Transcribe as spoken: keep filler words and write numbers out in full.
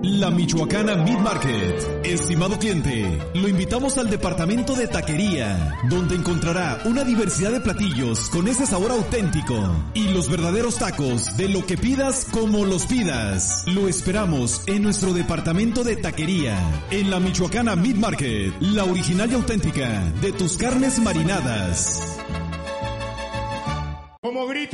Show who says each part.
Speaker 1: La Michoacana Meat Market. Estimado cliente, lo invitamos al departamento de taquería, donde encontrará una diversidad de platillos con ese sabor auténtico y los verdaderos tacos de lo que pidas como los pidas. Lo esperamos en nuestro departamento de taquería, en la Michoacana Meat Market, la original y auténtica de tus carnes marinadas.
Speaker 2: Como grita